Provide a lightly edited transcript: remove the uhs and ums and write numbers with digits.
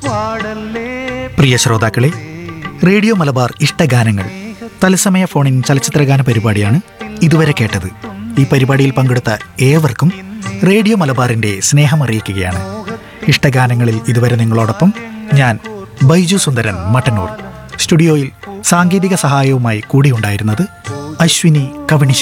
പ്രിയ ശ്രോതാക്കളെ, റേഡിയോ മലബാർ ഇഷ്ടഗാനങ്ങൾ തത്സമയ ഫോണിൻ ചലച്ചിത്രഗാന പരിപാടിയാണ് ഇതുവരെ കേട്ടത്. ഈ പരിപാടിയിൽ പങ്കെടുത്ത ഏവർക്കും റേഡിയോ മലബാറിന്റെ സ്നേഹം അറിയിക്കുകയാണ്. ഇഷ്ടഗാനങ്ങളിൽ ഇതുവരെ നിങ്ങളോടൊപ്പം ഞാൻ ബൈജു സുന്ദരൻ മട്ടന്നൂർ. സ്റ്റുഡിയോയിൽ സാങ്കേതിക സഹായവുമായി കൂടിയുണ്ടായിരുന്നത് അശ്വിനി കവണിശ്ശേരി.